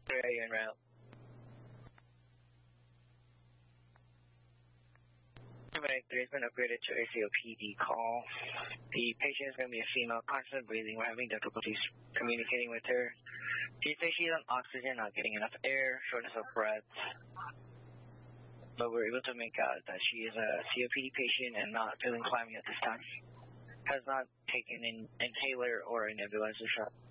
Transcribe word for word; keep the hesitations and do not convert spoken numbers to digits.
Where are you en route? three has been upgraded to a C O P D call. The patient is going to be a female, constant breathing. We're having difficulties communicating with her. She says she's on oxygen, not getting enough air, shortness of breath. But we're able to make out that she is a C O P D patient and not feeling clammy at this time. Has not taken an inhaler or a nebulizer shot.